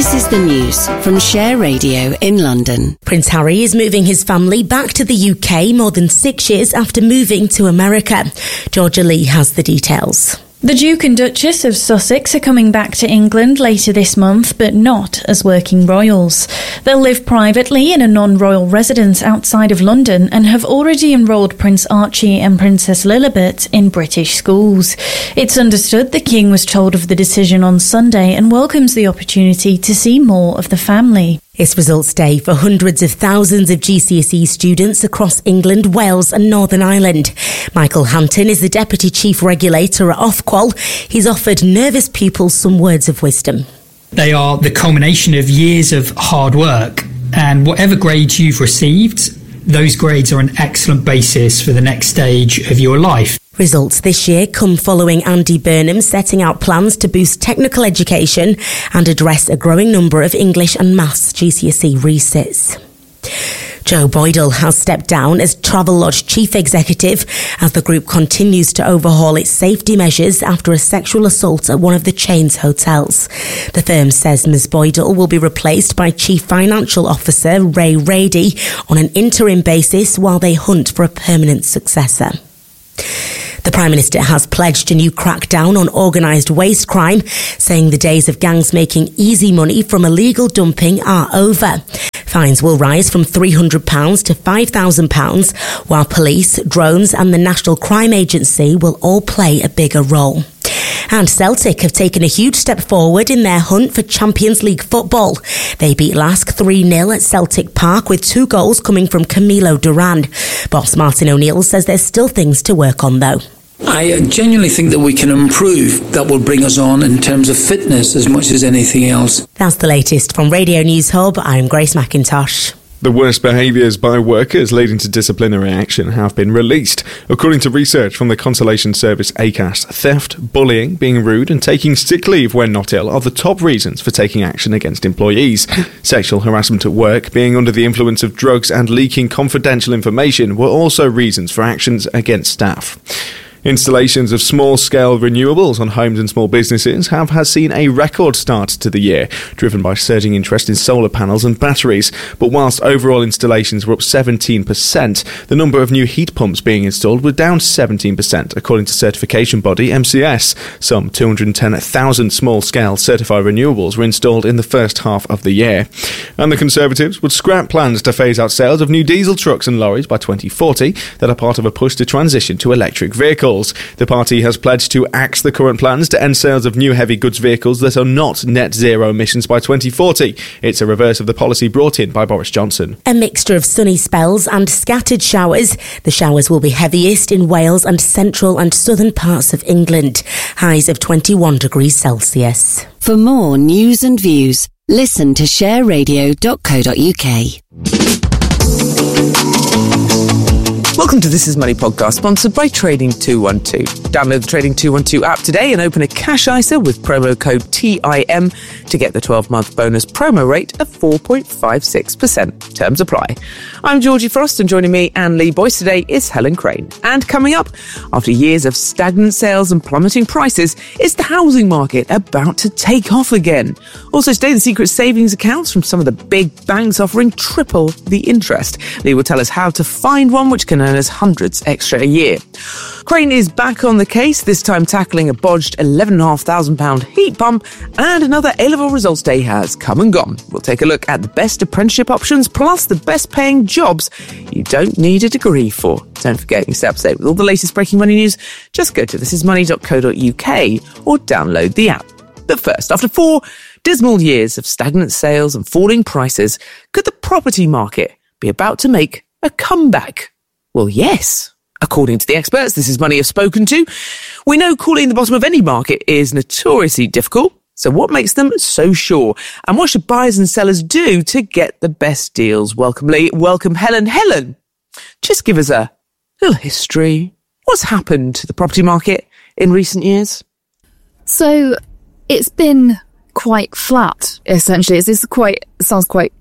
This is the news from Share Radio in London. Prince Harry is moving his family back to the UK more than 6 years after moving to America. Georgia Lee has the details. The Duke and Duchess of Sussex are coming back to England later this month, but not as working royals. They'll live privately in a non-royal residence outside of London and have already enrolled Prince Archie and Princess Lilibet in British schools. It's understood the King was told of the decision on Sunday and welcomes the opportunity to see more of the family. It's results day for hundreds of thousands of GCSE students across England, Wales and Northern Ireland. Michael Hampton is the Deputy Chief Regulator at Ofqual. He's offered nervous pupils some words of wisdom. They are the culmination of years of hard work, and whatever grades you've received, those grades are an excellent basis for the next stage of your life. Results this year come following Andy Burnham setting out plans to boost technical education and address a growing number of English and Maths GCSE resits. Joe Boydell has stepped down as Travelodge Chief Executive as the group continues to overhaul its safety measures after a sexual assault at one of the chain's hotels. The firm says Ms Boydell will be replaced by Chief Financial Officer Ray Rady on an interim basis while they hunt for a permanent successor. The Prime Minister has pledged a new crackdown on organised waste crime, saying the days of gangs making easy money from illegal dumping are over. Fines will rise from £300 to £5,000, while police, drones and the National Crime Agency will all play a bigger role. And Celtic have taken a huge step forward in their hunt for Champions League football. They beat Lask 3-0 at Celtic Park with 2 goals coming from Camilo Duran. Boss Martin O'Neill says there's still things to work on though. I genuinely think that we can improve. That will bring us on in terms of fitness as much as anything else. That's the latest from Radio News Hub. I'm Grace McIntosh. The worst behaviours by workers leading to disciplinary action have been released. According to research from the consolation service ACAS, theft, bullying, being rude and taking sick leave when not ill are the top reasons for taking action against employees. Sexual harassment at work, being under the influence of drugs and leaking confidential information were also reasons for actions against staff. Installations of small-scale renewables on homes and small businesses has seen a record start to the year, driven by surging interest in solar panels and batteries. But whilst overall installations were up 17%, the number of new heat pumps being installed were down 17%, according to certification body MCS. Some 210,000 small-scale certified renewables were installed in the first half of the year. And the Conservatives would scrap plans to phase out sales of new diesel trucks and lorries by 2040 that are part of a push to transition to electric vehicles. The party has pledged to axe the current plans to end sales of new heavy goods vehicles that are not net zero emissions by 2040. It's a reverse of the policy brought in by Boris Johnson. A mixture of sunny spells and scattered showers. The showers will be heaviest in Wales and central and southern parts of England. Highs of 21 degrees Celsius. For more news and views, listen to shareradio.co.uk. Welcome to This Is Money podcast, sponsored by Trading 212. Download the Trading 212 app today and open a cash ISA with promo code TIM to get the 12-month bonus promo rate of 4.56%. Terms apply. I'm Georgie Frost, and joining me and Lee Boyce today is Helen Crane. And coming up, after years of stagnant sales and plummeting prices, is the housing market about to take off again? Also today, the secret savings accounts from some of the big banks offering triple the interest. Lee will tell us how to find one which can earn us hundreds extra a year. Crane is back on the case, this time tackling a bodged £11,500 heat pump, and another A-level results day has come and gone. We'll take a look at the best apprenticeship options, plus the best paying jobs you don't need a degree for. Don't forget, you can stay up to date with all the latest breaking money news. Just go to thisismoney.co.uk or download the app. But first, after 4 dismal years of stagnant sales and falling prices, could the property market be about to make a comeback? Well, yes. According to the experts This Is Money have spoken to, we know calling the bottom of any market is notoriously difficult. So what makes them so sure? And what should buyers and sellers do to get the best deals? Welcome, Lee. Welcome, Helen. Helen, just give us a little history. What's happened to the property market in recent years? So it's been quite flat, essentially. This sounds quite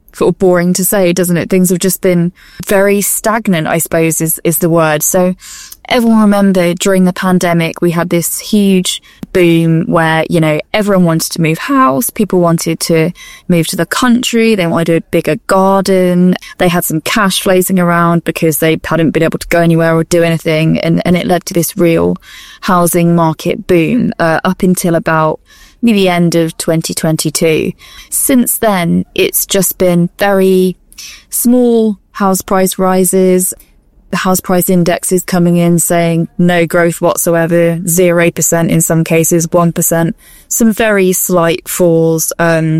sort of boring to say, doesn't it? Things have just been very stagnant, I suppose is the word. So everyone remember during the pandemic, we had this huge boom where, you know, everyone wanted to move house. People wanted to move to the country. They wanted a bigger garden. They had some cash floating around because they hadn't been able to go anywhere or do anything. And it led to this real housing market boom up until about the end of 2022. Since then, it's just been very small house price rises. The house price index is coming in saying no growth whatsoever, 0% in some cases, 1%, some very slight falls,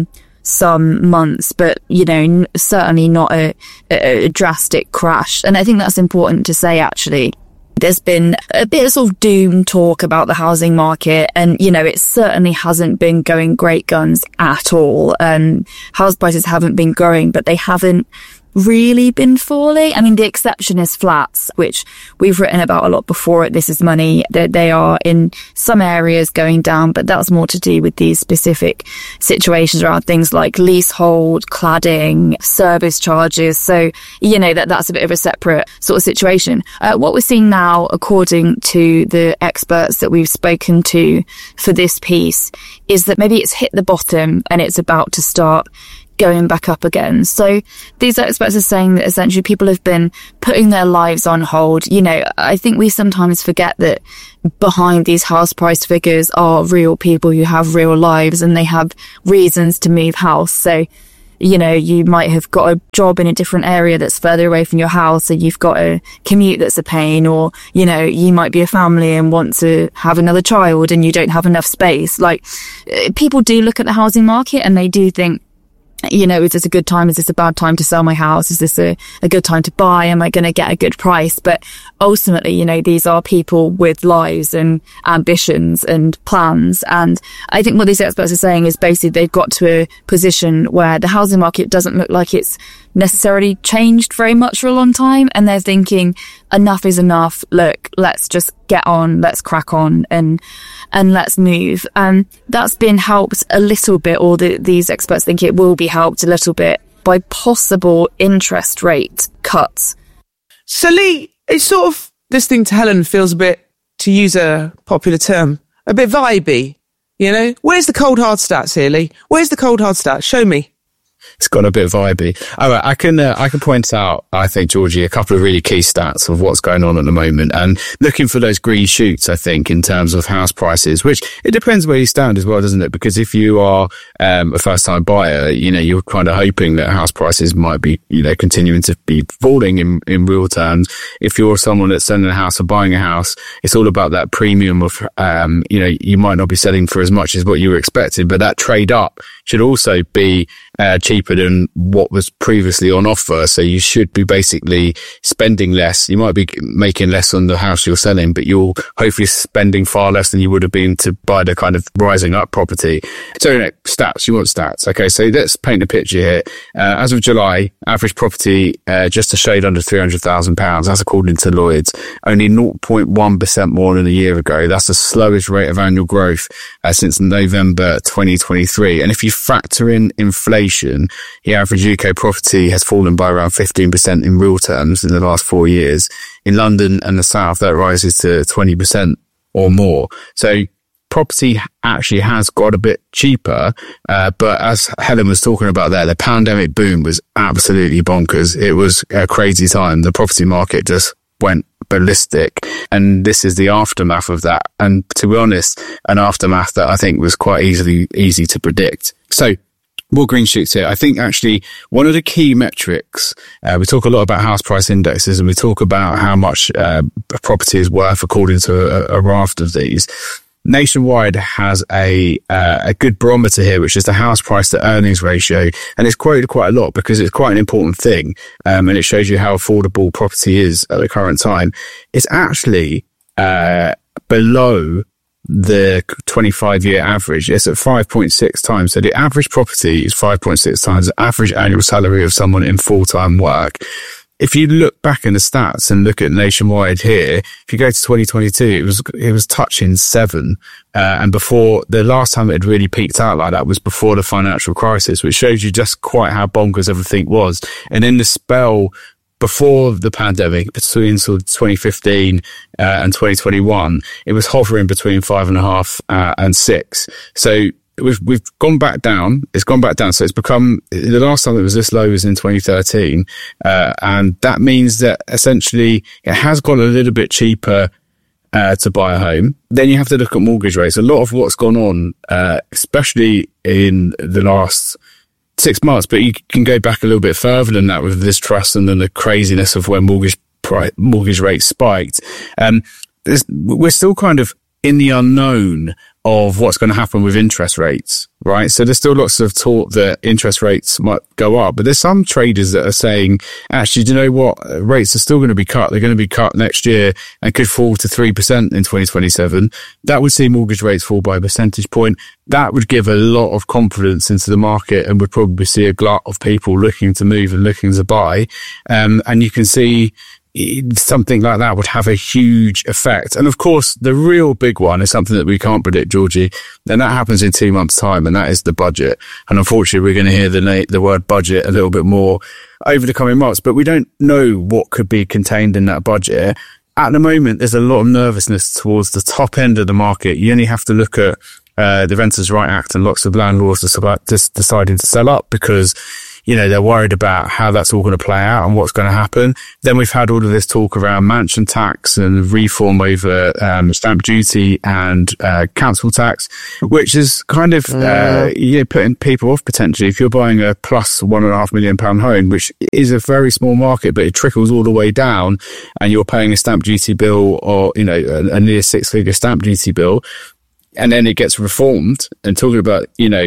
some months, but, you know, certainly not a drastic crash. And I think that's important to say, actually. There's been a bit of sort of doom talk about the housing market, and, you know, it certainly hasn't been going great guns at all. House prices haven't been growing, but they haven't really been falling. I mean, the exception is flats, which we've written about a lot before at This Is Money. They are in some areas going down, but that's more to do with these specific situations around things like leasehold, cladding, service charges. So, you know, that's a bit of a separate sort of situation. What we're seeing now, according to the experts that we've spoken to for this piece, is that maybe it's hit the bottom and it's about to start going back up again. So these experts are saying that essentially people have been putting their lives on hold. You know, I think we sometimes forget that behind these house price figures are real people who have real lives and they have reasons to move house. So, you know, you might have got a job in a different area that's further away from your house, and you've got a commute that's a pain, or, you know, you might be a family and want to have another child and you don't have enough space. Like, people do look at the housing market and they do think, you know, is this a good time? Is this a bad time to sell my house? Is this a good time to buy? Am I going to get a good price? But ultimately, you know, these are people with lives and ambitions and plans. And I think what these experts are saying is basically they've got to a position where the housing market doesn't look like it's necessarily changed very much for a long time. And they're thinking enough is enough. Look, let's just get on, let's crack on and let's move. And that's been helped a little bit, or these experts think it will be helped a little bit by possible interest rate cuts. So Lee, it's sort of, listening to Helen feels a bit, to use a popular term, a bit vibey, you know? Where's the cold hard stats here, Lee? Where's the cold hard stats? Show me. It's got a bit vibey. All right, I can point out, I think, Georgie, a couple of really key stats of what's going on at the moment, and looking for those green shoots, I think, in terms of house prices, which it depends where you stand as well, doesn't it? Because if you are a first-time buyer, you know, you're kind of hoping that house prices might be, you know, continuing to be falling in real terms. If you're someone that's selling a house or buying a house, it's all about that premium of, you know, you might not be selling for as much as what you were expecting, but that trade up should also be cheaper than what was previously on offer. So you should be basically spending less. You might be making less on the house you're selling, but you're hopefully spending far less than you would have been to buy the kind of rising up property. So, you know, stats, you want stats. Okay, so let's paint a picture here. As of July, average property just a shade under £300,000. That's according to Lloyds. Only 0.1% more than a year ago. That's the slowest rate of annual growth since November 2023. And if you factor in inflation, the average UK property has fallen by around 15% in real terms in the last 4 years. In London and the South, that rises to 20% or more. So property actually has got a bit cheaper, but as Helen was talking about there, the pandemic boom was absolutely bonkers. It was a crazy time. The property market just went ballistic, and this is the aftermath of that. And to be honest, an aftermath that I think was quite easy to predict. So, more green shoots here. I think actually one of the key metrics, we talk a lot about house price indexes, and we talk about how much a property is worth according to a raft of these. Nationwide has a good barometer here, which is the house price to earnings ratio. And it's quoted quite a lot because it's quite an important thing. And it shows you how affordable property is at the current time. It's actually below the 25-year average. It's at 5.6 times. So the average property is 5.6 times the average annual salary of someone in full-time work. if you look back in the stats and look at nationwide here, if you go to 2022, it was touching 7. And before, the last time it had really peaked out like that was before the financial crisis, which shows you just quite how bonkers everything was. And in the spell before the pandemic, between sort of 2015 and 2021, it was hovering between 5.5 and 6. So we've gone back down. It's gone back down. So it's become, the last time it was this low was in 2013. And that means that essentially it has got a little bit cheaper to buy a home. Then you have to look at mortgage rates. A lot of what's gone on, especially in the last 6 months, but you can go back a little bit further than that with this trust and then the craziness of when mortgage rates spiked. We're still kind of in the unknown of what's going to happen with interest rates, right? So there's still lots of talk that interest rates might go up, but there's some traders that are saying, actually, do you know what? Rates are still going to be cut. They're going to be cut next year and could fall to 3% in 2027. That would see mortgage rates fall by a percentage point. That would give a lot of confidence into the market and would probably see a glut of people looking to move and looking to buy. And you can see something like that would have a huge effect. And of course, the real big one is something that we can't predict, Georgie, and that happens in 2 months' time, and that is the budget. And unfortunately, we're going to hear the word budget a little bit more over the coming months, but we don't know what could be contained in that budget. At the moment, there's a lot of nervousness towards the top end of the market. You only have to look at the Renters' Right Act and lots of landlords just deciding to sell up because they're worried about how that's all going to play out and what's going to happen. Then we've had all of this talk around mansion tax and reform over stamp duty and council tax, which is kind of putting people off potentially. If you're buying a plus £1.5 million home, which is a very small market, but it trickles all the way down, and you're paying a stamp duty bill or a near 6-figure stamp duty bill, and then it gets reformed, and talking about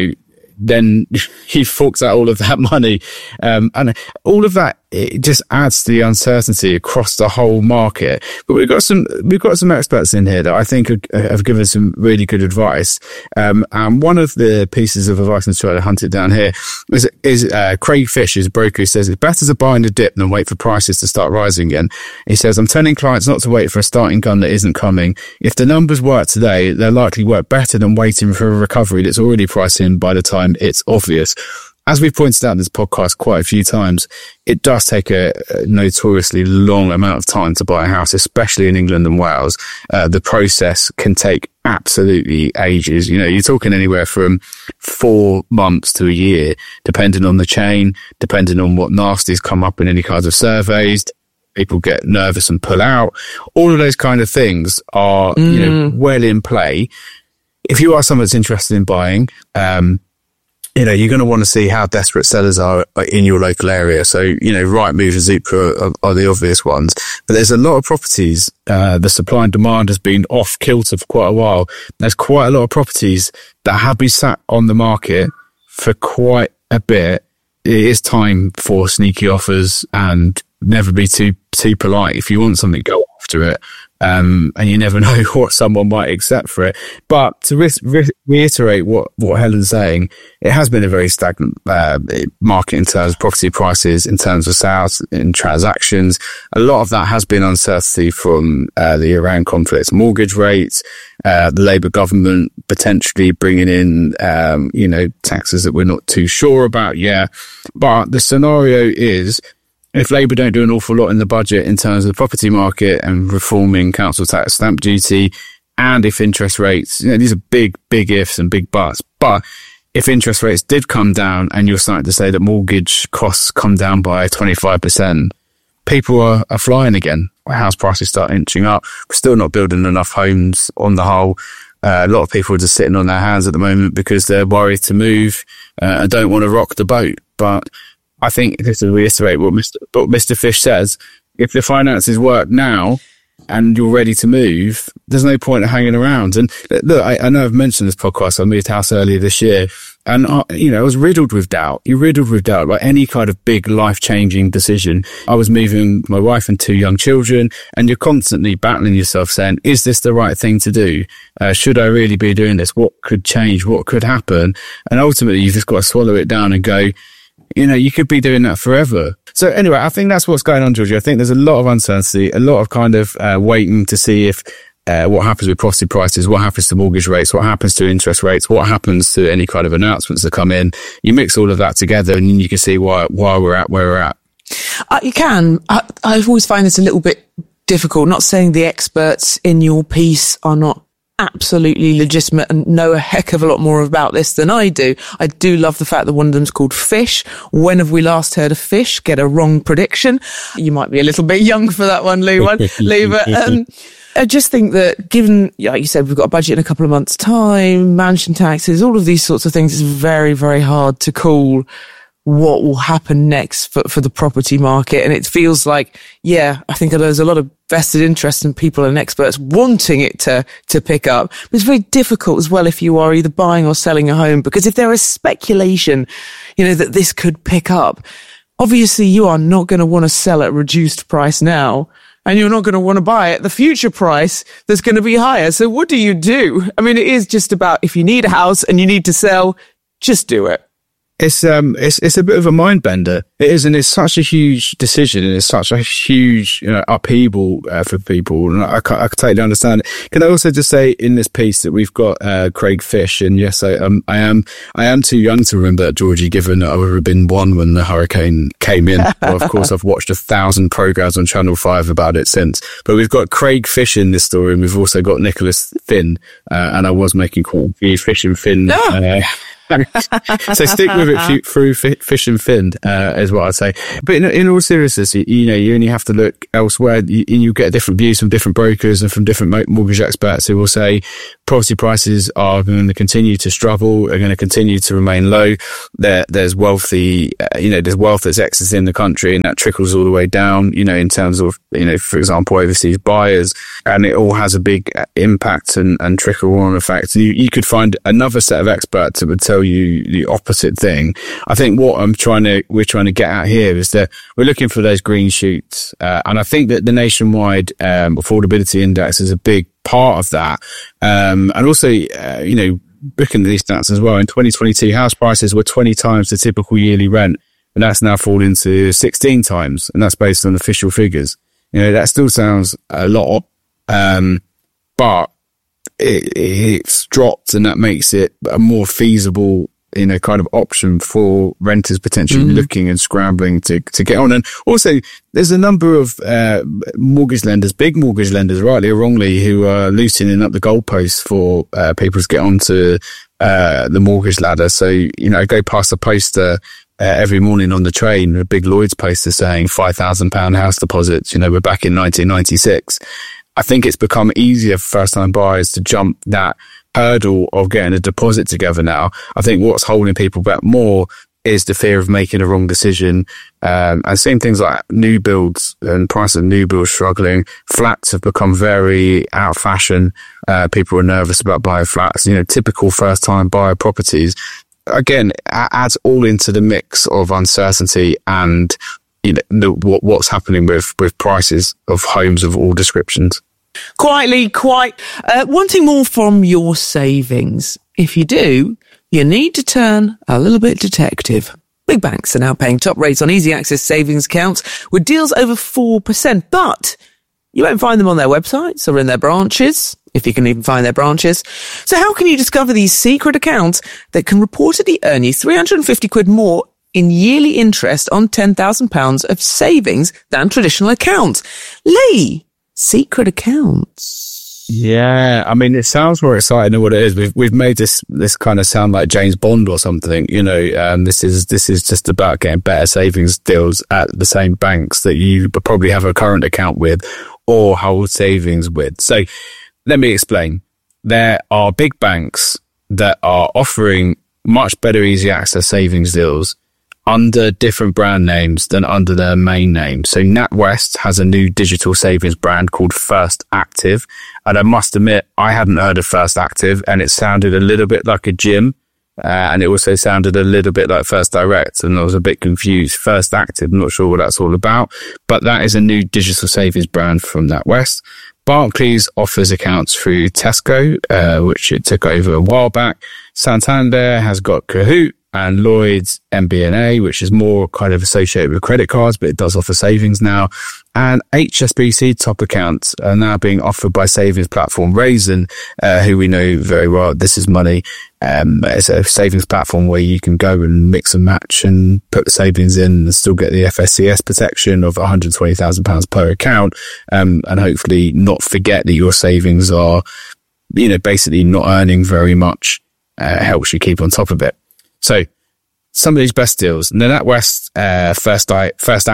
then he forks out all of that money. And all of that, it just adds to the uncertainty across the whole market. But we've got some experts in here that I think have given some really good advice. And one of the pieces of advice, and try to hunt it down here, is Craig Fish, his broker, who says it's better to buy in a dip than wait for prices to start rising again. He says, I'm telling clients not to wait for a starting gun that isn't coming. If the numbers work today, they'll likely work better than waiting for a recovery that's already priced in by the time it's obvious. As we've pointed out in this podcast quite a few times, it does take a notoriously long amount of time to buy a house, especially in England and Wales. The process can take absolutely ages. You're talking anywhere from 4 months to a year, depending on the chain, depending on what nasties come up in any kinds of surveys. People get nervous and pull out. All of those kind of things are, well in play. If you are someone that's interested in buying, you're going to want to see how desperate sellers are in your local area. So, Rightmove and Zoopla are the obvious ones. But there's a lot of properties, the supply and demand has been off kilter for quite a while. There's quite a lot of properties that have been sat on the market for quite a bit. It is time for sneaky offers and never be too polite. If you want something, go after it. And you never know what someone might accept for it. But to reiterate what Helen's saying, it has been a very stagnant market in terms of property prices, in terms of sales, in transactions. A lot of that has been uncertainty from the Iran conflict, mortgage rates, the Labour government potentially bringing in, taxes that we're not too sure about yet. But the scenario is, if Labour don't do an awful lot in the budget in terms of the property market and reforming council tax, stamp duty, and if interest rates, these are big ifs and big buts. But if interest rates did come down and you're starting to say that mortgage costs come down by 25%, people are flying again. House prices start inching up. We're still not building enough homes on the whole. A lot of people are just sitting on their hands at the moment because they're worried to move and don't want to rock the boat. But I think, just to reiterate what Mr. Fish says, if the finances work now and you're ready to move, there's no point in hanging around. And look, I know I've mentioned this podcast. I moved house earlier this year, and I was riddled with doubt. You're riddled with doubt about any kind of big life-changing decision. I was moving my wife and 2 young children, and you're constantly battling yourself saying, is this the right thing to do? Should I really be doing this? What could change? What could happen? And ultimately, you've just got to swallow it down and go, you could be doing that forever. So anyway, I think that's what's going on, Georgie. I think there's a lot of uncertainty, a lot of kind of waiting to see if what happens with property prices, what happens to mortgage rates, what happens to interest rates, what happens to any kind of announcements that come in. You mix all of that together and you can see why we're at where we're at. You can. I always find this a little bit difficult. Not saying the experts in your piece are not absolutely legitimate and know a heck of a lot more about this than I do. I do love the fact that one of them's called Fish. When have we last heard of Fish get a wrong prediction? You might be a little bit young for that one, Lee, but I just think that given, like you said, we've got a budget in a couple of months' time, mansion taxes, all of these sorts of things, it's very, very hard to call what will happen next for the property market. And it feels like, I think there's a lot of vested interest in people and experts wanting it to pick up. But it's very difficult as well if you are either buying or selling a home, because if there is speculation, that this could pick up, obviously you are not going to want to sell at reduced price now. And you're not going to want to buy at the future price that's going to be higher. So what do you do? I mean, it is just about, if you need a house and you need to sell, just do it. It's a bit of a mind bender. It is, and it's such a huge decision, and it's such a huge upheaval for people. And I totally understand it. Can I also just say in this piece that we've got Craig Fish, and yes, I am too young to remember that, Georgie, given that I would have been one when the hurricane came in. Well, of course, I've watched 1,000 programs on Channel 5 about it since. But we've got Craig Fish in this story, and we've also got Nicholas Finn, and I was making Fish and Finn. So stick with it through Fish and Finn, is what I'd say. But in all seriousness, you only have to look elsewhere. You get different views from different brokers and from different mortgage experts who will say property prices are going to continue to struggle, are going to continue to remain low. There's wealthy, there's wealth that's exiting the country, and that trickles all the way down, in terms of, for example, overseas buyers, and it all has a big impact and trickle-on effect. You could find another set of experts that would tell you the opposite thing. I think what we're trying to get at here is that we're looking for those green shoots, and I think that the nationwide affordability index is a big part of that. And also, looking at these stats as well, in 2022, house prices were 20 times the typical yearly rent, and that's now fallen to 16 times, and that's based on official figures. That still sounds a lot, but it's dropped, and that makes it a more feasible, kind of option for renters potentially looking and scrambling to get on. And also, there's a number of mortgage lenders, big mortgage lenders, rightly or wrongly, who are loosening up the goalposts for people to get onto the mortgage ladder. So, I go past a poster every morning on the train, a big Lloyd's poster saying £5,000 house deposits. We're back in 1996. I think it's become easier for first-time buyers to jump that hurdle of getting a deposit together now. I think what's holding people back more is the fear of making a wrong decision. And seeing things like new builds and price of new builds struggling. Flats have become very out of fashion. People are nervous about buying flats. Typical first-time buyer properties. Again, adds all into the mix of uncertainty and what's happening with prices of homes of all descriptions. Quite wanting more from your savings. If you do, you need to turn a little bit detective. Big banks are now paying top rates on easy access savings accounts with deals over 4%, but you won't find them on their websites or in their branches, if you can even find their branches. So how can you discover these secret accounts that can reportedly earn you £350 more in yearly interest on £10,000 of savings than traditional accounts? Lee, secret accounts. Yeah, I mean, it sounds more exciting than what it is. We've made this kind of sound like James Bond or something. This is just about getting better savings deals at the same banks that you probably have a current account with or hold savings with. So let me explain. There are big banks that are offering much better easy access savings deals under different brand names than under their main name. So NatWest has a new digital savings brand called First Active. And I must admit, I hadn't heard of First Active, and it sounded a little bit like a gym. And it also sounded a little bit like First Direct, and I was a bit confused. First Active, I'm not sure what that's all about, but that is a new digital savings brand from NatWest. Barclays offers accounts through Tesco, which it took over a while back. Santander has got Kahoot, and Lloyds MBNA, which is more kind of associated with credit cards, but it does offer savings now. And HSBC top accounts are now being offered by savings platform Raisin, who we know very well. This is Money. It's a savings platform where you can go and mix and match and put the savings in and still get the FSCS protection of £120,000 per account, and hopefully not forget that your savings are, basically not earning very much. Helps you keep on top of it. So some of these best deals. The NatWest First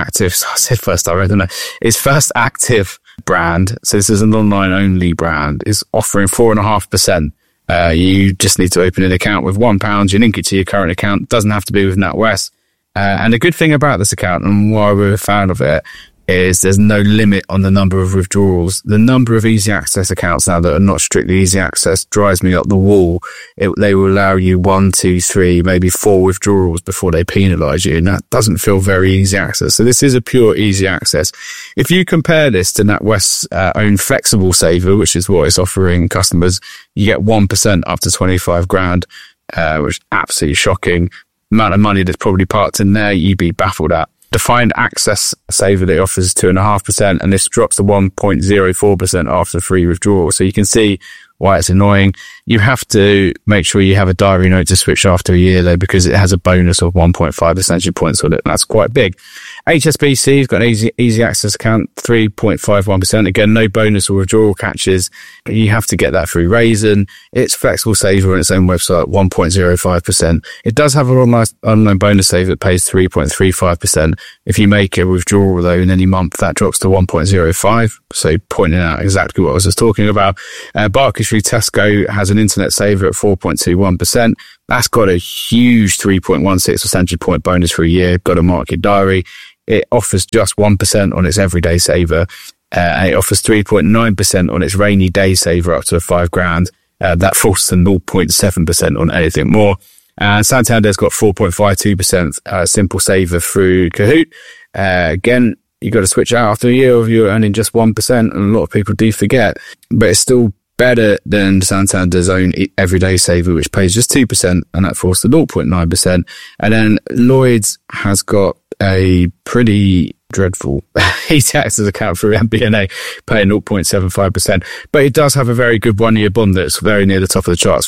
Active brand. So this is an online only brand, is offering 4.5%. You just need to open an account with £1. You link it to your current account. Doesn't have to be with NatWest. And the good thing about this account, and why we're a fan of it, is there's no limit on the number of withdrawals. The number of easy access accounts now that are not strictly easy access drives me up the wall. They will allow you 1, 2, 3, maybe 4 withdrawals before they penalise you, and that doesn't feel very easy access. So this is a pure easy access. If you compare this to NatWest's own Flexible Saver, which is what it's offering customers, you get 1% up to 25 grand, which is absolutely shocking. Amount of money that's probably parked in there, you'd be baffled at. Defined access saver that offers 2.5%, and this drops to 1.04% after free withdrawal. So you can see why it's annoying. You have to make sure you have a diary note to switch after a year though, because it has a bonus of 1.5 percentage points on it. That's quite big. HSBC's got an easy access account, 3.51%. Again, no bonus or withdrawal catches. You have to get that through Raisin. It's Flexible Saver on its own website, 1.05%. It does have an online bonus saver that pays 3.35%. If you make a withdrawal though in any month, that drops to 1.05. So pointing out exactly what I was just talking about. Barclays through Tesco has an internet saver at 4.21%. That's got a huge 3.16 percentage point bonus for a year. Got to mark your diary. It offers just 1% on its everyday saver. And it offers 3.9% on its rainy day saver up to £5,000. That falls to 0.7% on anything more. And Santander's got 4.52% simple saver through Kahoot. Again, you got to switch out after a year of you earning just 1%, and a lot of people do forget. But it's still better than Santander's own everyday saver, which pays just 2%, and that falls to 0.9%. And then Lloyds has got a pretty dreadful easy access account through MBNA, paying 0.75%. But it does have a very good 1-year bond that's very near the top of the charts,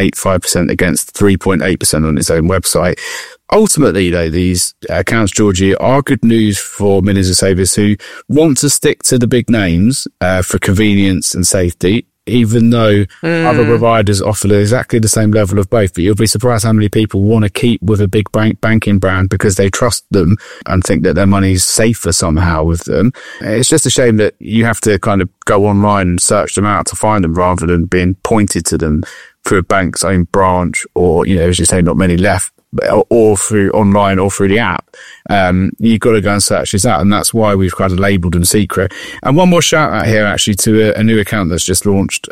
4.85% against 3.8% on its own website. Ultimately, though, these accounts, Georgie, are good news for millions of savers who want to stick to the big names for convenience and safety, even though other providers offer exactly the same level of both. But you'll be surprised how many people want to keep with a big banking brand because they trust them and think that their money's safer somehow with them. It's just a shame that you have to kind of go online and search them out to find them rather than being pointed to them through a bank's own branch or, as you say, not many left, or through online or through the app. You've got to go and search this out, and that's why we've kind of labelled them secret. And one more shout out here actually to a new account that's just launched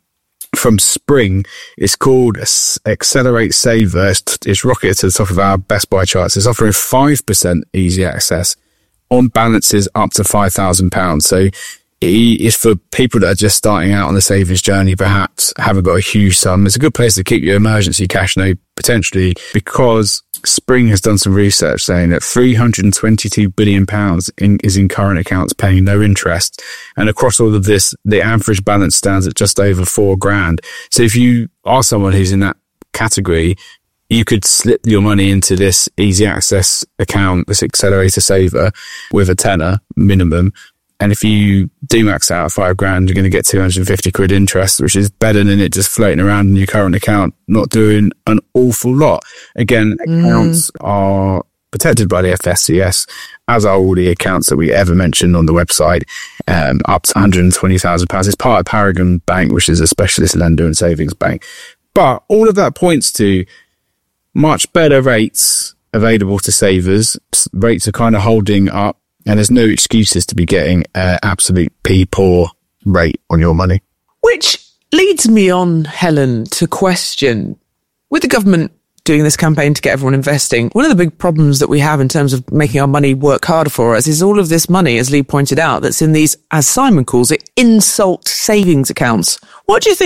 from Spring. It's called Accelerate Saver. It's rocketed to the top of our Best Buy charts. It's offering 5% easy access on balances up to £5,000. So it's for people that are just starting out on the savings journey, perhaps haven't got a huge sum. It's a good place to keep your emergency cash now, potentially, because Spring has done some research saying that £322 billion is in current accounts paying no interest. And across all of this, the average balance stands at just over £4,000. So if you are someone who's in that category, you could slip your money into this easy access account, this accelerator saver, with a tenner minimum. And if you do max out at £5,000, you're going to get 250 quid interest, which is better than it just floating around in your current account, not doing an awful lot. Again, accounts are protected by the FSCS, as are all the accounts that we ever mentioned on the website, up to £120,000. It's part of Paragon Bank, which is a specialist lender and savings bank. But all of that points to much better rates available to savers. Rates are kind of holding up. And there's no excuses to be getting an absolute pee-poor rate on your money. Which leads me on, Helen, to question, with the government doing this campaign to get everyone investing, one of the big problems that we have in terms of making our money work harder for us is all of this money, as Lee pointed out, that's in these, as Simon calls it, insult savings accounts. What do you think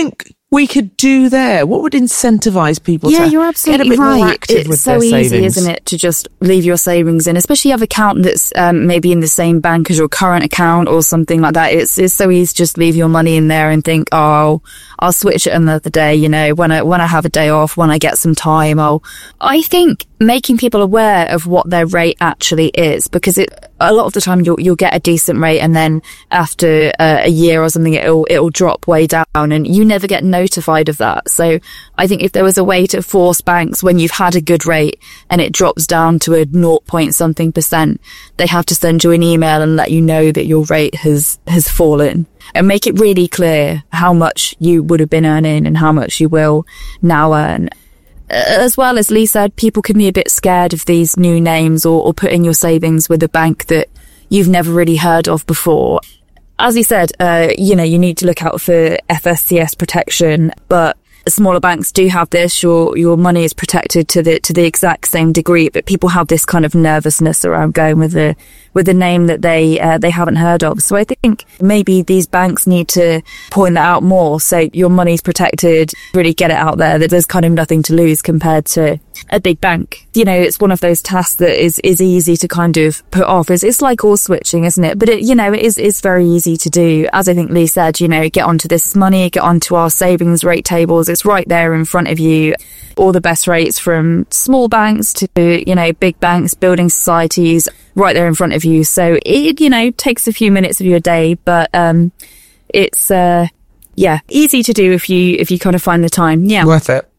we could do there? What would incentivise people to you're absolutely get a bit right. more active with their savings? It's so easy, savings? isn't it, to just leave your savings in, especially if you have an account that's maybe in the same bank as your current account or something like that. It's so easy to just leave your money in there and think, oh, I'll switch it another day, you know, when I have a day off, when I get some time. I think making people aware of what their rate actually is, because a lot of the time you'll get a decent rate, and then after a year or something it'll drop way down, and you never get notified of that. So I think if there was a way to force banks, when you've had a good rate and it drops down to a 0.something%, they have to send you an email and let you know that your rate has fallen, and make it really clear how much you would have been earning and how much you will now earn. As well, as Lee said, people can be a bit scared of these new names or putting your savings with a bank that you've never really heard of before. As he said, you need to look out for FSCS protection, but smaller banks do have this. Your money is protected to the exact same degree, but people have this kind of nervousness around going with a name that they haven't heard of. So I think maybe these banks need to point that out more. So your money's protected, really get it out there that there's kind of nothing to lose compared to a big bank. You know, it's one of those tasks that is easy to kind of put off. It's like all switching, isn't it? But it is very easy to do. As I think Lee said, you know, get onto this money, get onto our savings rate tables. It's right there in front of you. All the best rates from small banks to, you know, big banks, building societies, right there in front of you. So it, you know, takes a few minutes of your day, but it's easy to do if you kind of find the time. Yeah, worth it.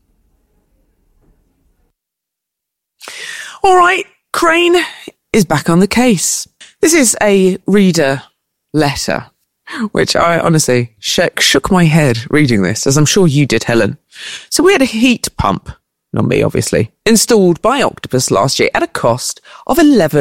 All right, Crane is back on the case. This is a reader letter, which I honestly shook my head reading this, as I'm sure you did, Helen. So we had a heat pump, not me obviously, installed by Octopus last year at a cost of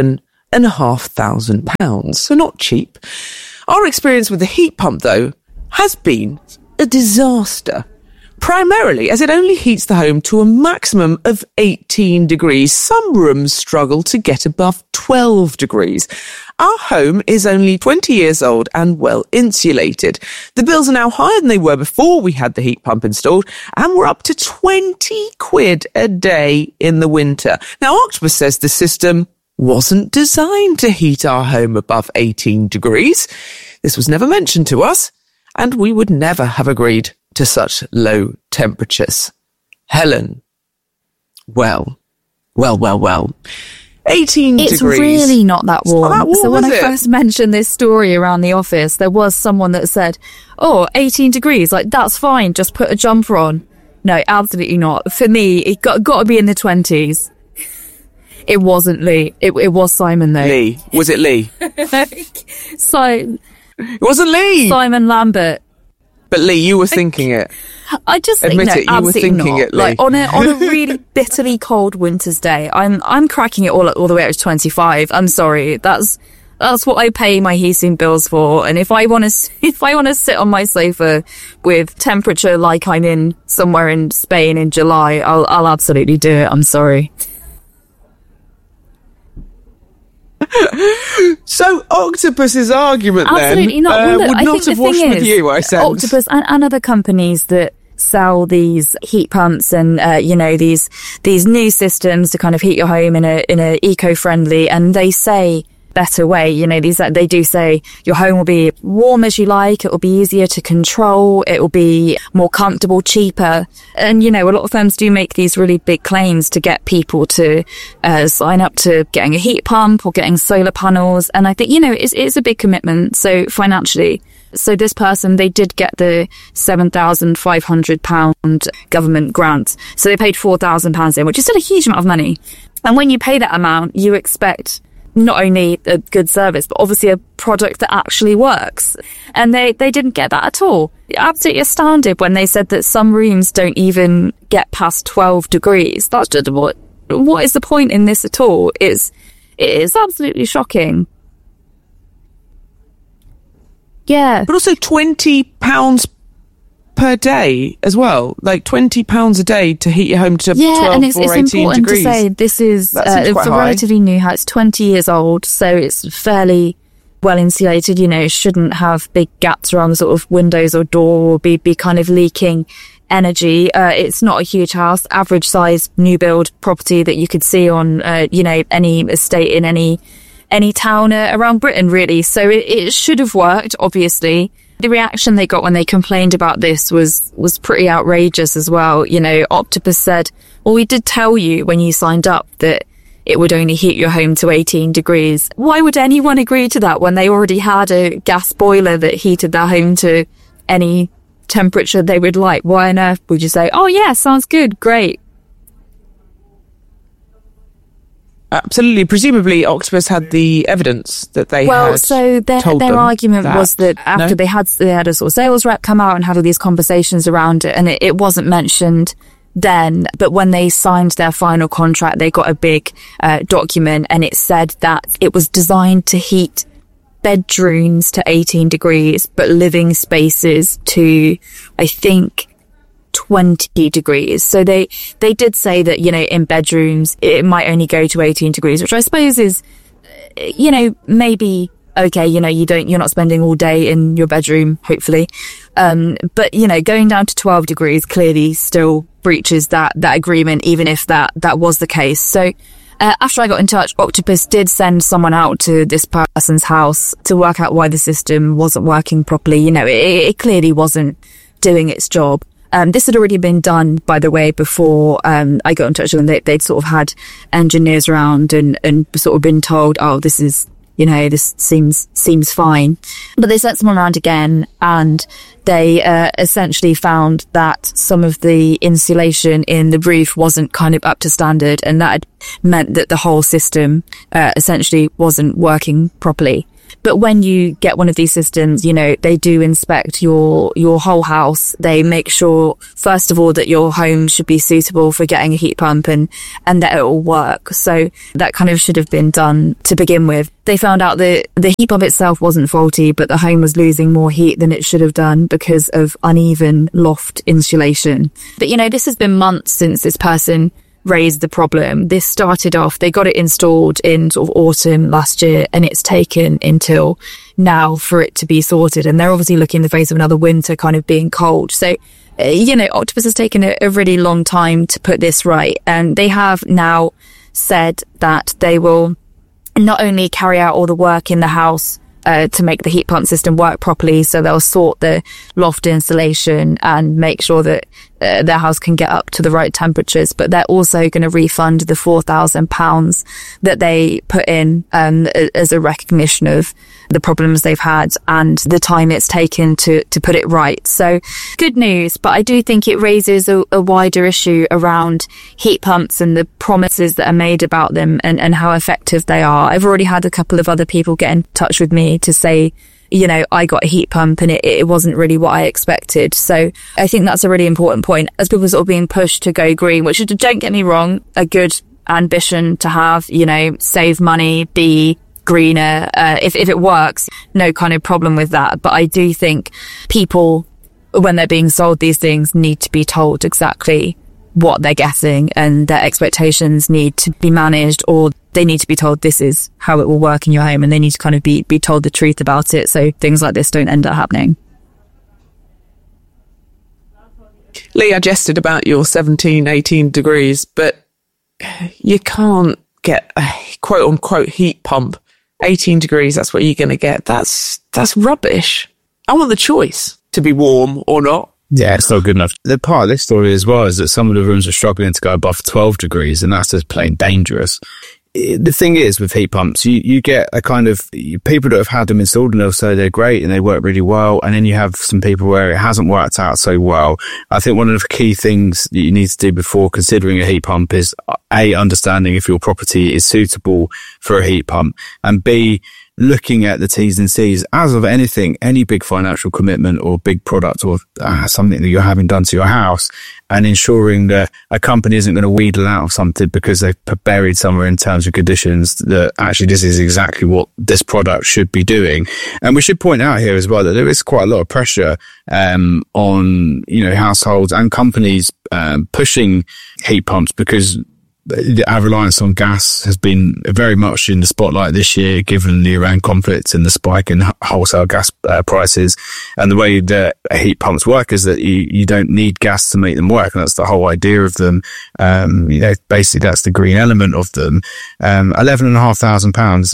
£11,500, so not cheap. Our experience with the heat pump, though, has been a disaster. Primarily as it only heats the home to a maximum of 18 degrees. Some rooms struggle to get above 12 degrees. Our home is only 20 years old and well insulated. The bills are now higher than they were before we had the heat pump installed, and we're up to 20 quid a day in the winter. Now, Octopus says the system wasn't designed to heat our home above 18 degrees. This was never mentioned to us, and we would never have agreed to such low temperatures. Helen, well. 18 it's degrees. It's really not that warm. Not that warm, so when I it? first mentioned this story around the office, there was someone that said, 18 degrees, like, that's fine, just put a jumper on. No, absolutely not. For me, it got to be in the 20s. It wasn't Lee. It was Simon, though. Lee. Was it Lee? So, it wasn't Lee. Simon Lambert. But Lee, you were thinking it. I just admit think, it. You were thinking it, Lee. Like on a really bitterly cold winter's day, I'm cracking it all the way up to 25. I'm sorry, that's what I pay my heating bills for. And if I want to sit on my sofa with temperature like I'm in somewhere in Spain in July, I'll absolutely do it. I'm sorry. So Octopus's argument absolutely then not. Well, look, would not have washed with you, I sense. Octopus and other companies that sell these heat pumps and these new systems to kind of heat your home in a eco-friendly, and they say better way. They do say your home will be warm as you like, it will be easier to control, it will be more comfortable, cheaper. And, a lot of firms do make these really big claims to get people to sign up to getting a heat pump or getting solar panels. And I think, it's a big commitment. So financially, so this person, they did get the £7,500 government grant. So they paid £4,000 in, which is still a huge amount of money. And when you pay that amount, you expect not only a good service, but obviously a product that actually works. And they didn't get that at all. Absolutely astounded when they said that some rooms don't even get past 12 degrees. That's just what is the point in this at all? It is absolutely shocking. Yeah. But also £20 per day as well, like £20 a day to heat your home to 12 and it's or 18 important degrees. To say this is for relatively new house, 20 years old, so it's fairly well insulated. Shouldn't have big gaps around the sort of windows or door or be kind of leaking energy. It's not a huge house, average size new build property that you could see on, any estate in any town around Britain, really. So it should have worked, obviously. The reaction they got when they complained about this was pretty outrageous as well. Octopus said, well, we did tell you when you signed up that it would only heat your home to 18 degrees. Why would anyone agree to that when they already had a gas boiler that heated their home to any temperature they would like? Why on earth would you say, oh yeah, sounds good, great? Absolutely. Presumably, Octopus had the evidence that they had. So their argument was that after they had a sort of sales rep come out and had all these conversations around it, and it wasn't mentioned then, but when they signed their final contract, they got a big document, and it said that it was designed to heat bedrooms to 18 degrees, but living spaces to, I think, 20 degrees. So they did say that, in bedrooms, it might only go to 18 degrees, which I suppose is, maybe okay, you're not spending all day in your bedroom, hopefully. But, going down to 12 degrees clearly still breaches that agreement, even if that was the case. So, after I got in touch, Octopus did send someone out to this person's house to work out why the system wasn't working properly. It clearly wasn't doing its job. This had already been done, by the way, before I got in touch with them. They'd sort of had engineers around and sort of been told, oh, this is, this seems fine. But they sent someone around again, and they essentially found that some of the insulation in the roof wasn't kind of up to standard, and that meant that the whole system essentially wasn't working properly. But when you get one of these systems, they do inspect your whole house. They make sure, first of all, that your home should be suitable for getting a heat pump and that it will work. So that kind of should have been done to begin with. They found out that the heat pump itself wasn't faulty, but the home was losing more heat than it should have done because of uneven loft insulation. But, this has been months since this person raised the problem. This started off, they got it installed in sort of autumn last year, and it's taken until now for it to be sorted. And they're obviously looking in the face of another winter kind of being cold. So, Octopus has taken a really long time to put this right. And they have now said that they will not only carry out all the work in the house to make the heat pump system work properly, so they'll sort the loft insulation and make sure that their house can get up to the right temperatures, but they're also going to refund the £4,000 that they put in as a recognition of the problems they've had and the time it's taken to put it right. So good news, but I do think it raises a wider issue around heat pumps and the promises that are made about them and how effective they are. I've already had a couple of other people get in touch with me to say, I got a heat pump and it wasn't really what I expected. So I think that's a really important point as people are sort of being pushed to go green, which, don't get me wrong, a good ambition to have, save money, be greener. If it works, no kind of problem with that. But I do think people, when they're being sold these things, need to be told exactly what they're getting, and their expectations need to be managed, or they need to be told this is how it will work in your home, and they need to kind of be told the truth about it so things like this don't end up happening. Lee, I jested about your 17, 18 degrees, but you can't get a quote-unquote heat pump. 18 degrees, that's what you're going to get. That's rubbish. I want the choice to be warm or not. Yeah, it's not good enough. The part of this story as well is that some of the rooms are struggling to go above 12 degrees, and that's just plain dangerous. The thing is with heat pumps, you get a kind of people that have had them installed and they'll say they're great and they work really well. And then you have some people where it hasn't worked out so well. I think one of the key things that you need to do before considering a heat pump is A, understanding if your property is suitable for a heat pump, and B, looking at the T's and C's. As of anything, any big financial commitment or big product or something that you're having done to your house, and ensuring that a company isn't going to wheedle out of something because they've buried somewhere in terms and conditions that actually this is exactly what this product should be doing. And we should point out here as well that there is quite a lot of pressure on households and companies pushing heat pumps, because our reliance on gas has been very much in the spotlight this year, given the Iran conflict and the spike in wholesale gas prices. And the way that heat pumps work is that you don't need gas to make them work. And that's the whole idea of them. Basically that's the green element of them. £11,500,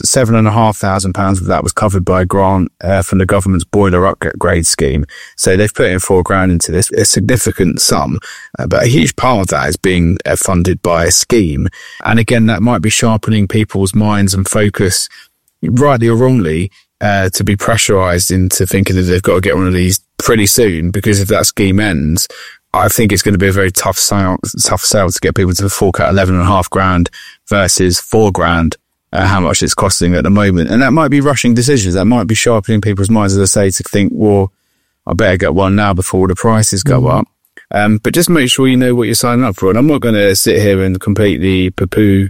£7,500 of that was covered by a grant from the government's boiler upgrade scheme. So they've put in £4,000 into this, a significant sum, but a huge part of that is being funded by a scheme. And again, that might be sharpening people's minds and focus, rightly or wrongly, to be pressurised into thinking that they've got to get one of these pretty soon, because if that scheme ends, I think it's going to be a very tough sale to get people to fork out £11,500 versus £4,000, how much it's costing at the moment. And that might be rushing decisions. That might be sharpening people's minds, as I say, to think, well, I better get one now before the prices go up. But just make sure you know what you're signing up for. And I'm not going to sit here and completely poo-poo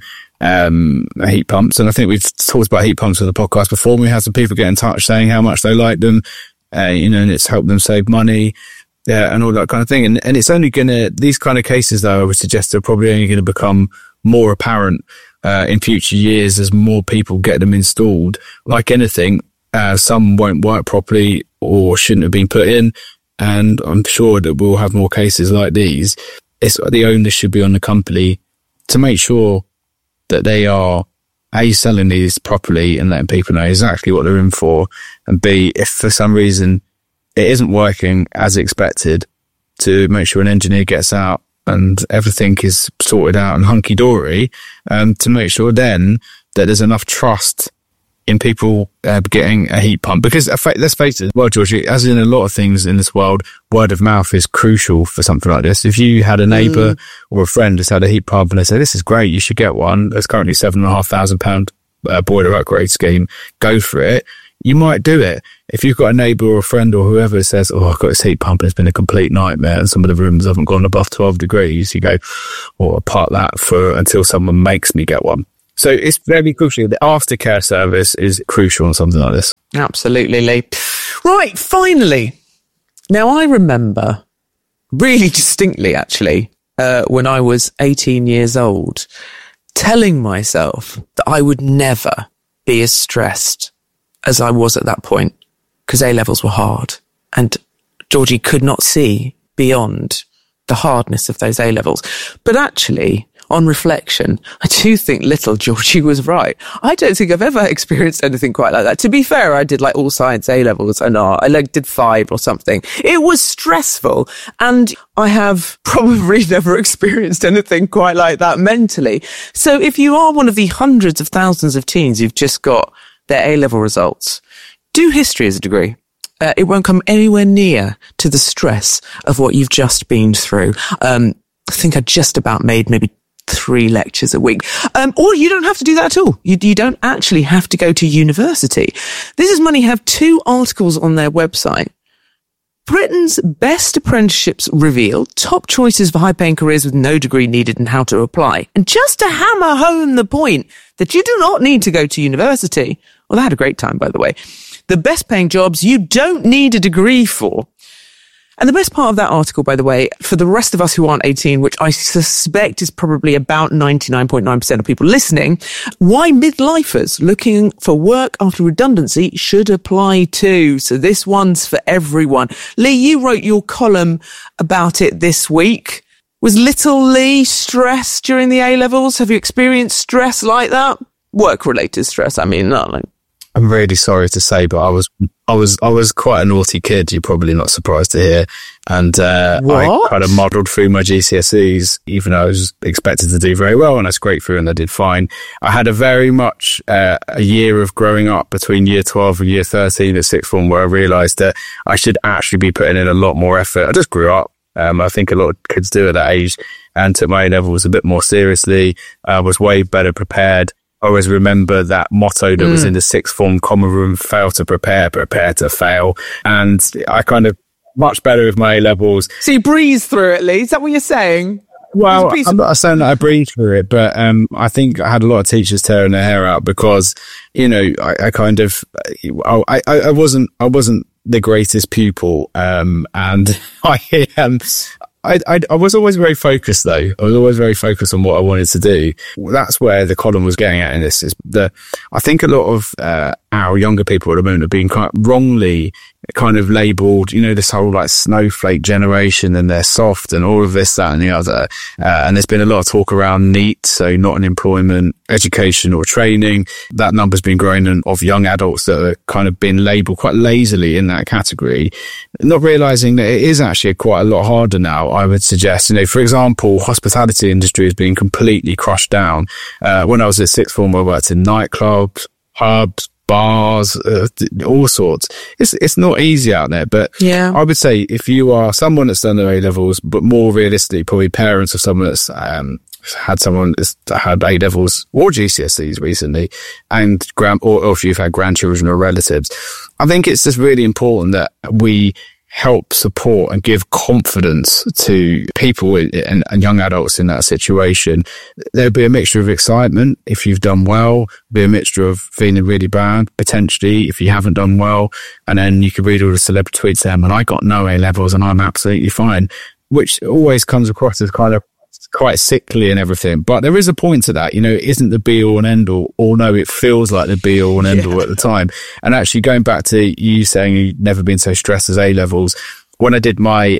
heat pumps. And I think we've talked about heat pumps on the podcast before. We had some people get in touch saying how much they like them, and it's helped them save money. And all that kind of thing. And it's only these kind of cases, though, I would suggest are probably only going to become more apparent in future years as more people get them installed. Like anything, some won't work properly or shouldn't have been put in. And I'm sure that we'll have more cases like these. The onus should be on the company to make sure that they are A, selling these properly and letting people know exactly what they're in for, and B, if for some reason it isn't working as expected, to make sure an engineer gets out and everything is sorted out and hunky-dory, to make sure then that there's enough trust in people getting a heat pump. Because let's face it, well, Georgie, as in a lot of things in this world, word of mouth is crucial for something like this. If you had a neighbour or a friend that's had a heat pump and they say, this is great, you should get one, there's currently £7,500 boiler upgrade scheme, go for it, you might do it. If you've got a neighbour or a friend or whoever says, I've got this heat pump and it's been a complete nightmare and some of the rooms haven't gone above 12 degrees, you go, I'll park that until someone makes me get one. So it's very crucial. The aftercare service is crucial on something like this. Absolutely, Lee. Right, finally. Now, I remember really distinctly, actually, when I was 18 years old, telling myself that I would never be as stressed as I was at that point, because A-levels were hard. And Georgie could not see beyond the hardness of those A-levels. But actually, on reflection, I do think little Georgie was right. I don't think I've ever experienced anything quite like that. To be fair, I did like all science A-levels and I did 5 or something. It was stressful, and I have probably never experienced anything quite like that mentally. So if you are one of the hundreds of thousands of teens who've just got their A-level results, do history as a degree. It won't come anywhere near to the stress of what you've just been through. I think I just about made maybe 3 lectures a week. Or you don't have to do that at all. You don't actually have to go to university. This Is Money have 2 articles on their website. Britain's best apprenticeships reveal top choices for high-paying careers with no degree needed and how to apply. And just to hammer home the point that you do not need to go to university. Well, I had a great time, by the way. The best paying jobs you don't need a degree for. And the best part of that article, by the way, for the rest of us who aren't 18, which I suspect is probably about 99.9% of people listening, why midlifers looking for work after redundancy should apply too. So this one's for everyone. Lee, you wrote your column about it this week. Was little Lee stressed during the A-levels? Have you experienced stress like that? Work-related stress, I mean, not like... I'm really sorry to say, but I was quite a naughty kid. You're probably not surprised to hear. And, I kind of muddled through my GCSEs, even though I was expected to do very well, and I scraped through and I did fine. I had a very much, a year of growing up between year 12 and year 13 at sixth form, where I realized that I should actually be putting in a lot more effort. I just grew up. I think a lot of kids do at that age, and took my A-levels a bit more seriously. I was way better prepared. I always remember that motto that was in the sixth form common room: fail to prepare, prepare to fail. And I kind of much better with my A-levels. So you breeze through it, Lee? Is that what you're saying? Well, I'm not saying that I breathed through it, but I think I had a lot of teachers tearing their hair out because, I wasn't the greatest pupil, and I was always very focused, though. I was always very focused on what I wanted to do. That's where the column was getting at in this. I think a lot of our younger people at the moment are being quite wrongly kind of labelled, this whole like snowflake generation, and they're soft and all of this, that and the other. And there's been a lot of talk around NEET, so not in employment, education or training. That number's been growing of young adults that are kind of been labelled quite lazily in that category, not realising that it is actually quite a lot harder now. I would suggest, for example, hospitality industry is being completely crushed down. When I was at sixth form, I worked in nightclubs, pubs, bars, all sorts. It's not easy out there, but yeah, I would say if you are someone that's done their A-levels, but more realistically, probably parents of someone that's had A-levels or GCSEs recently, and or if you've had grandchildren or relatives, I think it's just really important that we help support and give confidence to people and young adults in that situation. There'll be a mixture of excitement if you've done well, be a mixture of feeling really bad, potentially, if you haven't done well. And then you could read all the celebrity tweets saying, and I got no A-levels and I'm absolutely fine, which always comes across as kind of quite sickly and everything. But there is a point to that, it isn't the be all and end all, or no, it feels like the be all and end all at the time. And actually going back to you saying you've never been so stressed as A-levels, when I did my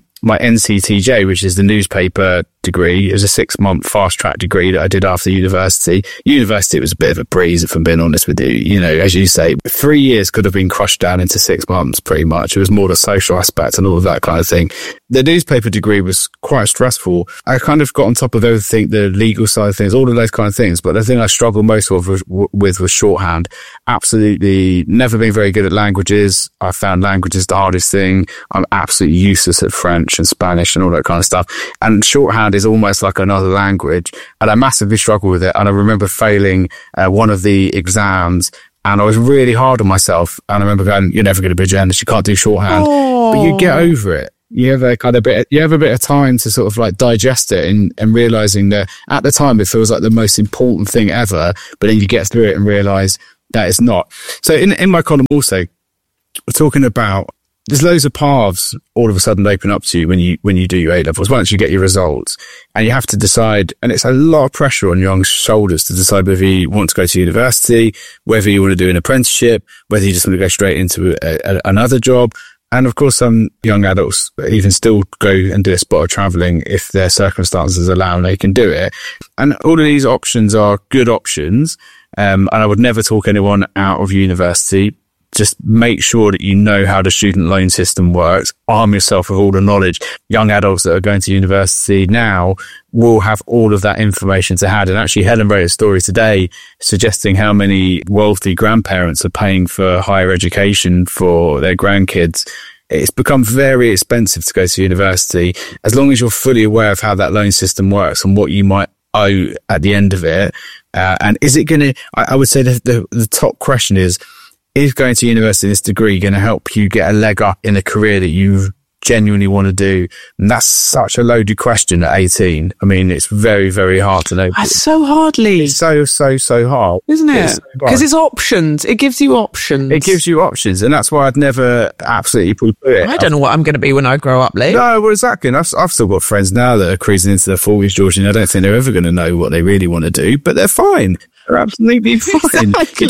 NCTJ, which is the newspaper degree, it was a 6-month fast track degree that I did after university. University was a bit of a breeze, if I'm being honest with you. As you say, 3 years could have been crushed down into 6 months pretty much. It was more the social aspect and all of that kind of thing. The newspaper degree was quite stressful. I kind of got on top of everything, the legal side of things, all of those kind of things. But the thing I struggled most with was shorthand. Absolutely never been very good at languages. I found languages the hardest thing. I'm absolutely useless at French and Spanish and all that kind of stuff. And shorthand is almost like another language. And I massively struggled with it. And I remember failing one of the exams, and I was really hard on myself. And I remember going, you're never going to be a journalist. You can't do shorthand. Oh. But you get over it. You have a bit of time to sort of like digest it and realizing that at the time it feels like the most important thing ever, but then you get through it and realize that it's not. So in my column also, we're talking about there's loads of paths all of a sudden open up to you when you do your A-levels, once you get your results, and you have to decide, and it's a lot of pressure on young shoulders to decide whether you want to go to university, whether you want to do an apprenticeship, whether you just want to go straight into another job. And of course, some young adults even still go and do a spot of travelling if their circumstances allow and they can do it. And all of these options are good options. And I would never talk anyone out of university. Just make sure that you know how the student loan system works. Arm yourself with all the knowledge. Young adults that are going to university now will have all of that information to hand. And actually, Helen wrote a story today suggesting how many wealthy grandparents are paying for higher education for their grandkids. It's become very expensive to go to university. As long as you're fully aware of how that loan system works and what you might owe at the end of it. And is it going to, I would say the top question is going to university in this degree going to help you get a leg up in a career that you genuinely want to do? And that's such a loaded question at 18. I mean, it's very, very hard to know. It's so hardly. It's so hard. Isn't it? Because it's options. It gives you options. It gives you options. And that's why I'd never absolutely poo-poo it. I don't know what I'm going to be when I grow up, Lee. No, well, exactly. And I've still got friends now that are cruising into their 40s, George, and I don't think they're ever going to know what they really want to do, but they're fine. They're absolutely fine. Exactly.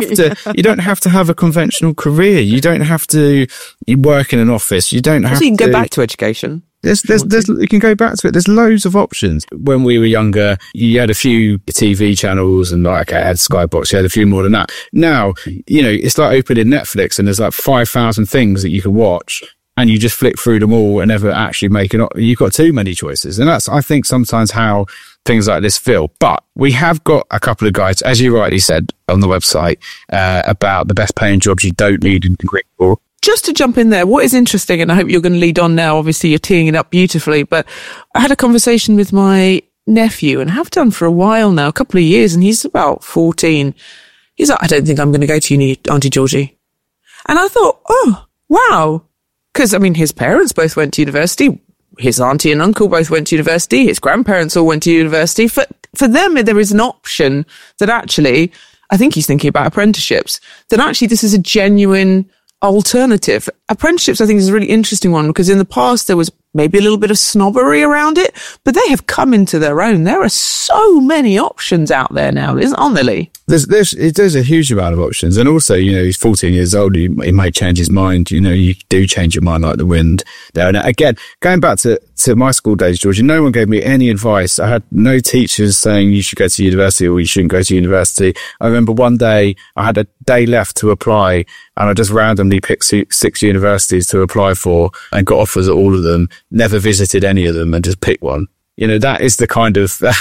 You don't have to have a conventional career. You don't have to work in an office. You don't have so you can go back to education. You can go back to it. There's loads of options. When we were younger, you had a few TV channels and I had Skybox. You had a few more than that. Now, it's like opening Netflix and there's like 5,000 things that you can watch. And you just flick through them all and never actually you've got too many choices. And that's, I think, sometimes how things like this feel. But we have got a couple of guides, as you rightly said on the website, about the best paying jobs you don't need a degree for. Just to jump in there, what is interesting, and I hope you're going to lead on now, obviously you're teeing it up beautifully, but I had a conversation with my nephew and have done for a while now, a couple of years, and he's about 14. He's like, I don't think I'm going to go to uni, Auntie Georgie. And I thought, oh, wow. Because, I mean, his parents both went to university. His auntie and uncle both went to university. His grandparents all went to university. For them, there is an option that actually, I think he's thinking about apprenticeships, that actually this is a genuine alternative. Apprenticeships, I think, is a really interesting one because in the past there was maybe a little bit of snobbery around it, but they have come into their own. There are so many options out there now, aren't there, Lee? There's a huge amount of options. And also, he's 14 years old. He may change his mind. You do change your mind like the wind there. And again, going back to my school days, Georgie, no one gave me any advice. I had no teachers saying you should go to university or you shouldn't go to university. I remember one day I had a day left to apply and I just randomly picked 6 universities to apply for and got offers at all of them, never visited any of them and just picked one. That is the kind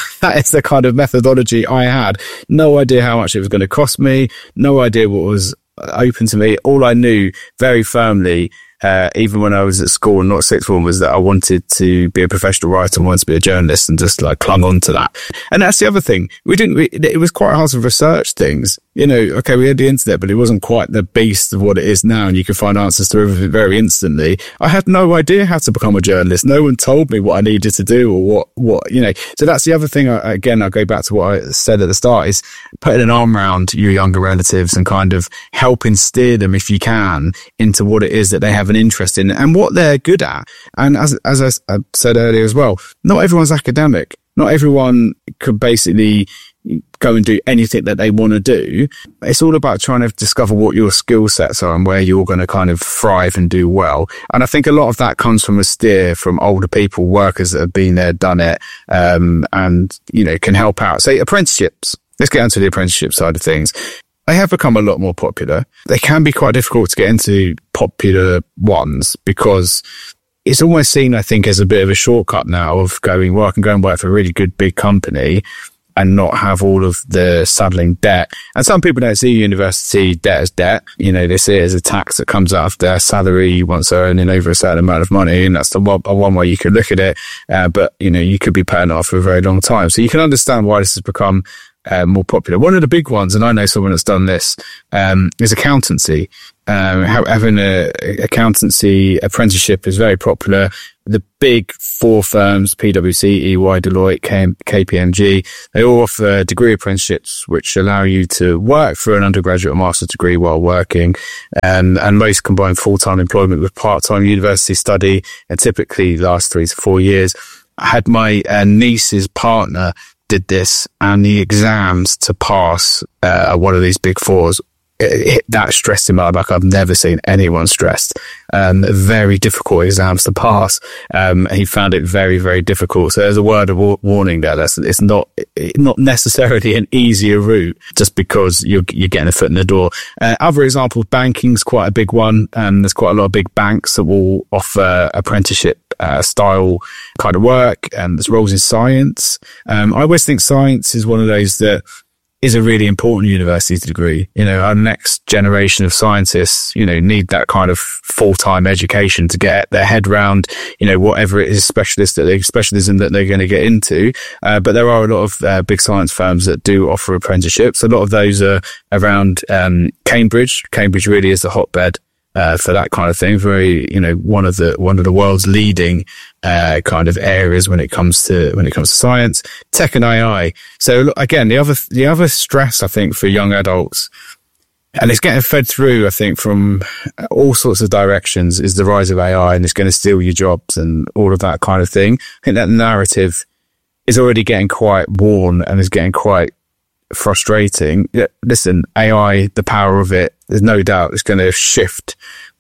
of methodology I had. No idea how much it was going to cost me. No idea what was open to me. All I knew very firmly, even when I was at school and not sixth form, was that I wanted to be a professional writer and wanted to be a journalist, and just clung on to that. And that's the other thing. It was quite hard to research things. Okay, we had the internet, but it wasn't quite the beast of what it is now, and you can find answers to everything very instantly. I had no idea how to become a journalist. No one told me what I needed to do or what. So that's the other thing. I go back to what I said at the start, is putting an arm around your younger relatives and kind of helping steer them, if you can, into what it is that they have an interest in and what they're good at. And as I said earlier as well, not everyone's academic. Not everyone could basically go and do anything that they want to do. It's all about trying to discover what your skill sets are and where you're going to kind of thrive and do well. And I think a lot of that comes from a steer from older people, workers that have been there, done it, and can help out. Say apprenticeships. Let's get onto the apprenticeship side of things. They have become a lot more popular. They can be quite difficult to get into popular ones because it's almost seen, I think, as a bit of a shortcut now of going, well, I can go and work for a really good big company and not have all of the saddling debt. And some people don't see university debt as debt. They see it as a tax that comes out of their salary once they're earning over a certain amount of money. And that's the one way you could look at it. But, you could be paying it off for a very long time. So you can understand why this has become more popular. One of the big ones, and I know someone that's done this, is accountancy. Having an accountancy apprenticeship is very popular. The big 4 firms, PwC, EY, Deloitte, KPMG, they all offer degree apprenticeships, which allow you to work for an undergraduate or master's degree while working. And most combine full-time employment with part-time university study, and typically last 3 to 4 years. I had my niece's partner did this, and the exams to pass one of these big 4s, that stressed him out like I've never seen anyone stressed. Very difficult exams to pass. He found it very, very difficult. So there's a word of warning there. It's not necessarily an easier route just because you're getting a foot in the door. Other examples, banking's quite a big one. There's quite a lot of big banks that will offer apprenticeship style kind of work, and there's roles in science. I always think science is one of those that is a really important university degree. Our next generation of scientists, need that kind of full-time education to get their head around, whatever it is specialism that they're going to get into. But there are a lot of big science firms that do offer apprenticeships. A lot of those are around Cambridge. Cambridge really is the hotbed for that kind of thing. Very, one of the world's leading kind of areas when it comes to science, tech, and AI. So again, the other stress I think for young adults, and it's getting fed through, I think, from all sorts of directions, is the rise of AI, and it's going to steal your jobs and all of that kind of thing. I think that narrative is already getting quite worn and is getting quite frustrating. Listen, AI, the power of it, there's no doubt it's going to shift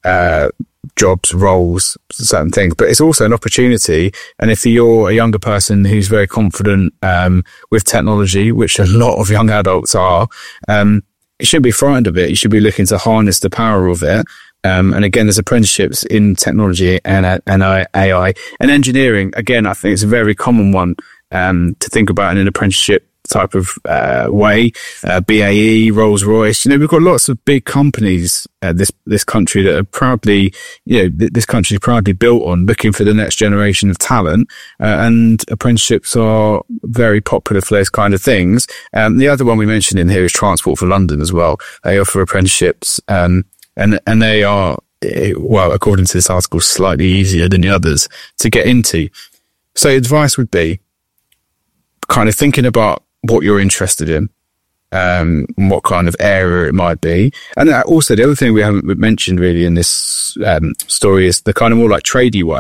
jobs, roles, certain things, but it's also an opportunity. And if you're a younger person who's very confident with technology, which a lot of young adults are, you shouldn't be frightened of it. You should be looking to harness the power of it. And again, there's apprenticeships in technology and AI and engineering. Again, I think it's a very common one to think about in an apprenticeship type of way. BAE, Rolls-Royce, we've got lots of big companies this country that are proudly, this country is proudly built on looking for the next generation of talent, and apprenticeships are very popular for those kind of things. The other one we mentioned in here is Transport for London as well. They offer apprenticeships, and they are, well, according to this article, slightly easier than the others to get into. So advice would be kind of thinking about what you're interested in, what kind of area it might be. And also the other thing we haven't mentioned really in this story is the kind of more like tradey work.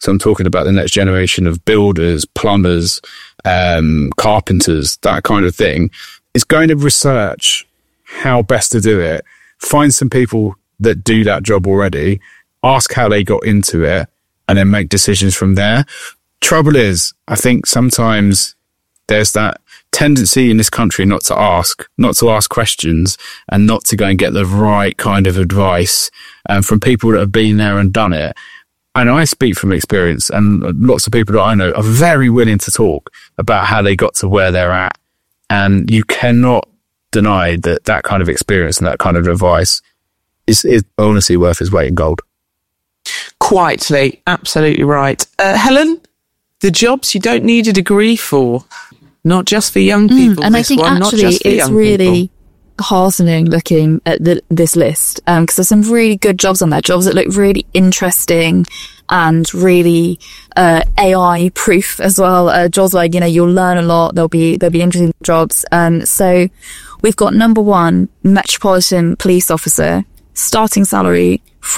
So I'm talking about the next generation of builders, plumbers, carpenters, that kind of thing, is going to research how best to do it, find some people that do that job already, ask how they got into it, and then make decisions from there. Trouble is, I think sometimes there's that tendency in this country not to ask questions and not to go and get the right kind of advice from people that have been there and done it. And I speak from experience, and lots of people that I know are very willing to talk about how they got to where they're at. And you cannot deny that kind of experience and that kind of advice is honestly worth its weight in gold. Quite, Lee. Absolutely right. Helen, the jobs you don't need a degree for, not just for young people. And I think actually it's really heartening looking at this list, because there's some really good jobs on there, jobs that look really interesting and really AI proof as well. Jobs like, you'll learn a lot. There'll be interesting jobs. So we've got number 1, Metropolitan Police Officer, starting salary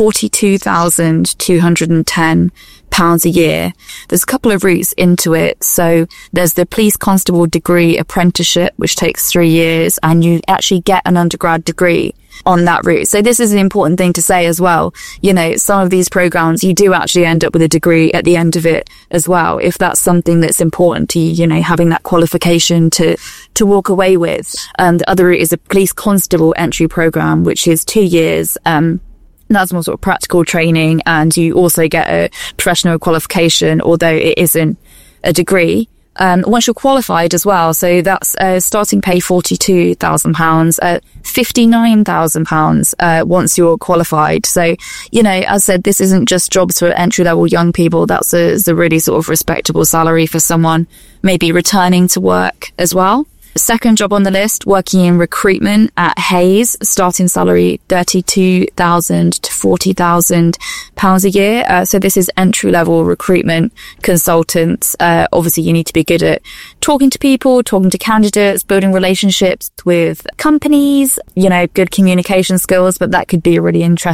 £42,210 a year. There's a couple of routes into it. So there's the police constable degree apprenticeship, which takes 3 years, and you actually get an undergrad degree on that route. So this is an important thing to say as well. Some of these programs, you do actually end up with a degree at the end of it as well, if that's something that's important to you, having that qualification to walk away with. The other route is a police constable entry program, which is 2 years. That's more sort of practical training, and you also get a professional qualification, although it isn't a degree. Once you're qualified as well, so that's starting pay £42,000, £59,000 once you're qualified. So, as I said, this isn't just jobs for entry-level young people. That's a really sort of respectable salary for someone maybe returning to work as well. Second job on the list, working in recruitment at Hayes, starting salary £32,000 to £40,000 a year. So this is entry-level recruitment consultants. Obviously, you need to be good at talking to people, talking to candidates, building relationships with companies, good communication skills, but that could be a really interesting